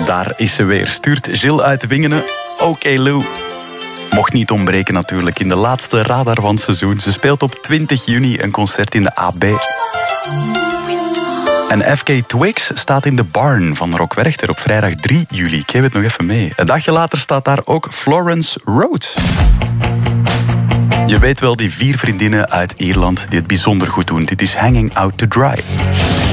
Daar is ze weer. Stuurt Gilles uit Wingenen. Oké, Lou. Mocht niet ontbreken natuurlijk in de laatste radar van het seizoen. Ze speelt op 20 juni een concert in de AB. En FK Twigs staat in de Barn van Rock Werchter op vrijdag 3 juli. Ik geef het nog even mee. Een dagje later staat daar ook Florence Road. Je weet wel, die 4 vriendinnen uit Ierland die het bijzonder goed doen. Dit is Hanging Out to Dry.